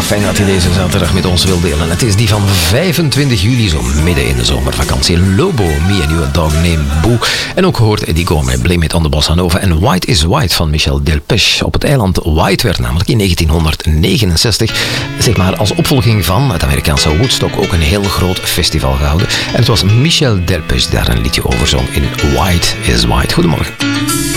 fijn dat je deze zaterdag met ons wilt delen. Het is die van 25 juli, zo midden in de zomervakantie. Lobo, Me and You, A Dog Named Boo. En ook gehoord Eddie Gomes, Blame It on the Bossa Nova. En White is White van Michel Delpech. Op het eiland White werd namelijk in 1969, zeg maar als opvolging van het Amerikaanse Woodstock, ook een heel groot festival gehouden. En het was Michel Delpech die daar een liedje over zong in White is White. Goedemorgen.